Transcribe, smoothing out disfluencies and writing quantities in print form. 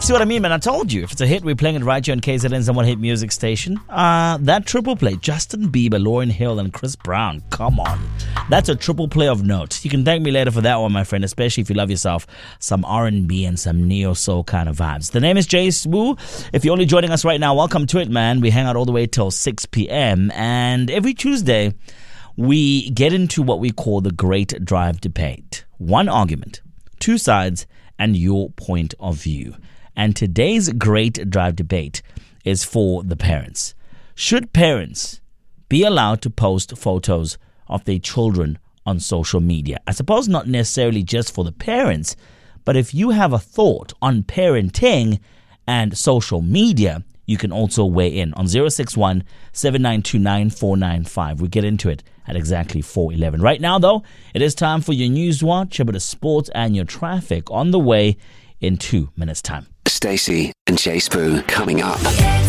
See what I mean, man? I told you. If it's a hit, we're playing it right here on KZN's One Hit Music Station. That triple play, Justin Bieber, Lauryn Hill, and Chris Brown. Come on. That's a triple play of note. You can thank me later for that one, my friend, especially if you love yourself some R&B and some neo-soul kind of vibes. The name is Jay Swoo. If you're only joining us right now, welcome to it, man. We hang out all the way till 6 p.m. And every Tuesday, we get into what we call the Great Drive Debate. One argument, two sides, and your point of view. And today's Great Drive Debate is for the parents. Should parents be allowed to post photos of their children on social media? I suppose not necessarily just for the parents, but if you have a thought on parenting and social media, you can also weigh in on 061-7929-495. We get into it at exactly 4:11. Right now, though, it is time for your News Watch, a bit of sports, and your traffic on the way in 2 minutes' time. Stacey and Jay Spoo coming up.